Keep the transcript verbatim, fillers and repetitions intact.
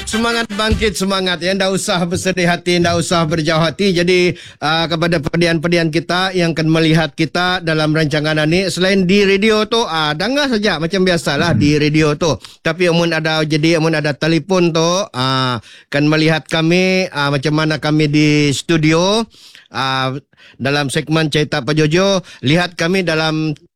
Semangat bangkit, semangat ya. Ndak usah bersedih hati, ndak usah berjauh hati. Jadi uh, kepada pedian-pedian kita yang akan melihat kita dalam rancangan ini, selain di radio tu, uh, dengar saja macam biasalah hmm. di radio tu. Tapi amun ada jadi amun ada telefon tu, uh, akan melihat kami uh, macam mana kami di studio. Uh, dalam segmen Cerita Pak Jojo, lihat kami dalam